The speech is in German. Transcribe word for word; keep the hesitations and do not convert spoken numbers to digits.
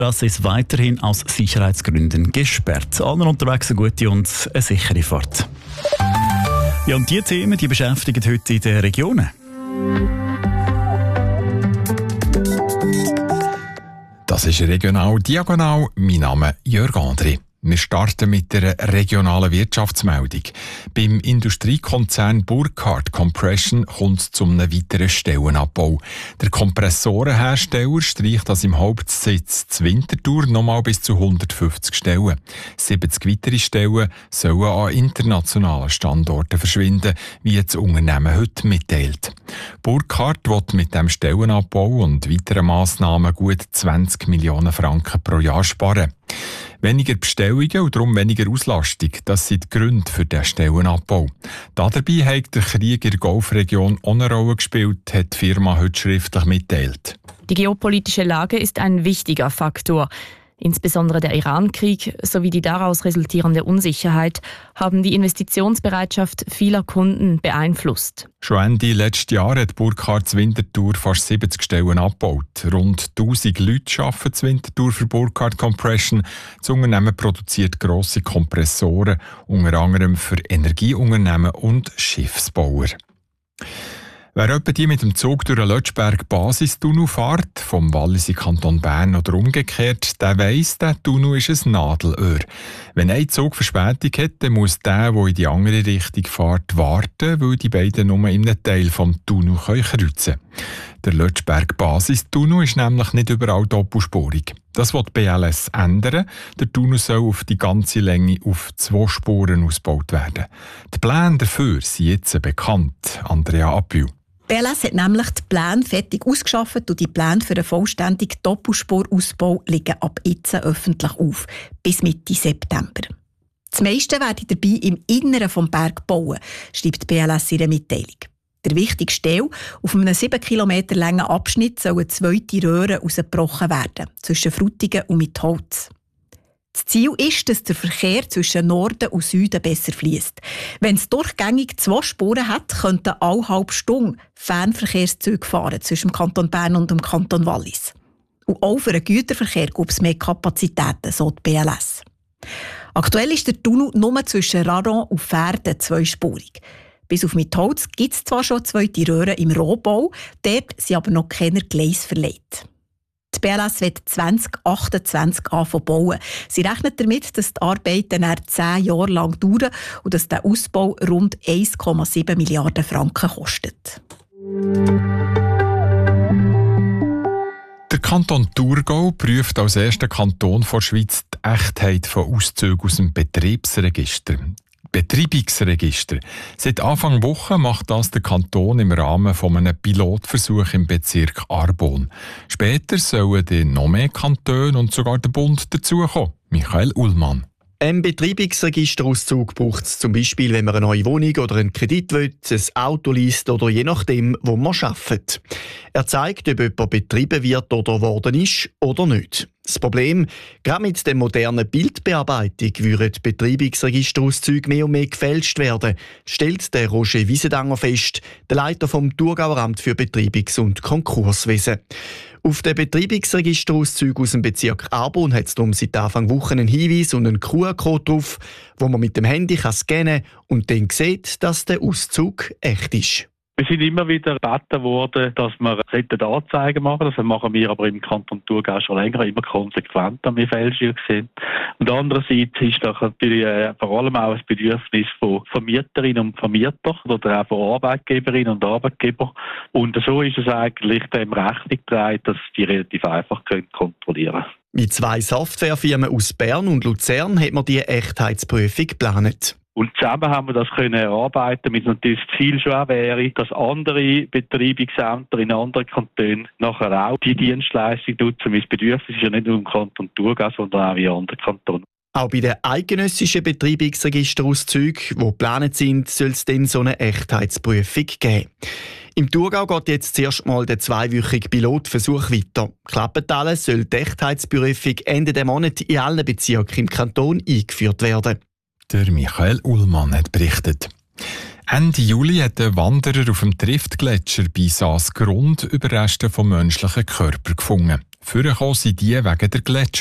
Das ist weiterhin aus Sicherheitsgründen gesperrt. Allen unterwegs eine gute und eine sichere Fahrt. Ja, und die Themen, die beschäftigen heute in den Regionen. Das ist regional diagonal. Mein Name ist Jörg André. Wir starten mit der regionalen Wirtschaftsmeldung. Beim Industriekonzern Burkhardt Compression kommt es zu einem weiteren Stellenabbau. Der Kompressorenhersteller streicht das im Hauptsitz zu Winterthur nochmal bis zu hundertfünfzig Stellen. siebzig weitere Stellen sollen an internationalen Standorten verschwinden, wie das Unternehmen heute mitteilt. Burkhardt will mit dem Stellenabbau und weiteren Massnahmen gut zwanzig Millionen Franken pro Jahr sparen. Weniger Bestellungen und darum weniger Auslastung, das sind die Gründe für diesen Stellenabbau. Dabei hat der Krieg in der Golfregion auch eine Rolle gespielt, hat die Firma heute schriftlich mitteilt. Die geopolitische Lage ist ein wichtiger Faktor. Insbesondere der Iran-Krieg sowie die daraus resultierende Unsicherheit haben die Investitionsbereitschaft vieler Kunden beeinflusst. Schon Ende letzten Jahr hat Burkhardt Winterthur fast siebzig Stellen abgebaut. Rund tausend Leute arbeiten zu Winterthur für Burkhardt Compression. Das Unternehmen produziert grosse Kompressoren, unter anderem für Energieunternehmen und Schiffsbauer. Wer etwa die mit dem Zug durch den Lötschberg-Basistunnel fährt, vom Wallis in Kanton Bern oder umgekehrt, der weiss, der Tunnel ist ein Nadelöhr. Wenn ein Zug Verspätung hat, dann muss der, der in die andere Richtung fährt, warten, weil die beiden nur in einem Teil vom Tunnel kreuzen können. Der Lötschberg-Basistunnel ist nämlich nicht überall doppelspurig. Das will die B L S ändern. Der Tunnel soll auf die ganze Länge auf zwei Spuren ausgebaut werden. Die Pläne dafür sind jetzt bekannt. Andrea Appiu. B L S hat nämlich die Pläne fertig ausgeschafft und die Pläne für einen vollständigen Doppelspurausbau liegen ab jetzt öffentlich auf, bis Mitte September. Das meiste werde dabei im Inneren des Bergs bauen, schreibt die B L S in ihrer Mitteilung. Der wichtigste Teil, auf einem sieben Kilometer langen Abschnitt sollen zweite Röhren rausgebrochen werden, zwischen Frutigen und Mitholz. Das Ziel ist, dass der Verkehr zwischen Norden und Süden besser fließt. Wenn es durchgängig zwei Spuren hat, könnten alle halbe Stunde Fernverkehrszüge fahren zwischen dem Kanton Bern und dem Kanton Wallis. Und auch für den Güterverkehr gibt es mehr Kapazitäten, so die B L S. Aktuell ist der Tunnel nur zwischen Raron und Verden zweispurig. Bis auf Mitholz gibt es zwar schon zweite Röhren im Rohbau, dort sind aber noch keine Gleise verlegt. Die B L S wird zwanzig achtundzwanzig anfangen bauen. Sie rechnet damit, dass die Arbeiten nach zehn Jahre lang dauern und dass der Ausbau rund eins Komma sieben Milliarden Franken kostet. Der Kanton Thurgau prüft als erster Kanton der Schweiz die Echtheit von Auszügen aus dem Betriebsregister. Betreibungsregister. Seit Anfang Woche macht das der Kanton im Rahmen von einem Pilotversuch im Bezirk Arbon. Später sollen dann noch mehr Kantone und sogar der Bund dazukommen. Michael Ullmann. Ein Betreibungsregisterauszug braucht es zum Beispiel, wenn man eine neue Wohnung oder einen Kredit will, ein Auto liest oder je nachdem, wo man arbeitet. Er zeigt, ob jemand betrieben wird oder worden ist oder nicht. Das Problem, gerade mit der modernen Bildbearbeitung würden Betreibungsregisterauszüge mehr und mehr gefälscht werden, stellt der Roger Wiesendanger fest, der Leiter vom Thurgauer Amt für Betreibungs- und Konkurswesen. Auf den Betreibungsregisterauszügen aus dem Bezirk Arbon hat es darum seit Anfang Wochen einen Hinweis und einen Q R-Code drauf, wo man mit dem Handy kann scannen und dann sieht, dass der Auszug echt ist. Wir sind immer wieder gebeten worden, dass wir Anzeigen machen sollten. Das machen wir aber im Kanton Thurgau schon länger, immer konsequent, wenn wir Fälschungen sehen. Und andererseits ist das natürlich äh, vor allem auch ein Bedürfnis von Vermieterinnen und Vermietern oder auch von Arbeitgeberinnen und Arbeitgebern. Und so ist es eigentlich dem Rechnung getragen, dass die relativ einfach können kontrollieren können. Mit zwei Softwarefirmen aus Bern und Luzern hat man die Echtheitsprüfung geplant. Und zusammen haben wir das können erarbeiten, mit natürlich das Ziel schon wäre, dass andere Betreibungsämter in anderen Kantonen nachher auch die Dienstleistung nutzen. Das Bedürfnis ist ja nicht nur im Kanton Thurgau, sondern auch in anderen Kantonen. Auch bei den eidgenössischen Betreibungsregisterauszügen, die geplant sind, soll es dann so eine Echtheitsprüfung geben. Im Thurgau geht jetzt zuerst mal der zweiwöchige Pilotversuch weiter. Klappt alles, soll die Echtheitsprüfung Ende des Monats in allen Bezirken im Kanton eingeführt werden. Der Michael Ullmann hat berichtet. Ende Juli hat ein Wanderer auf dem Triftgletscher bei Saasgrund Überreste von menschlichen Körpern gefunden. Vorgekommen sind die wegen der Gletscher.